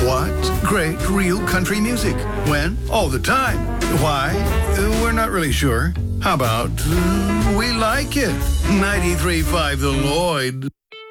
What? Great real country music. When? All the time. Why? We're not really sure. How about we like it? 93.5 The Lloyd.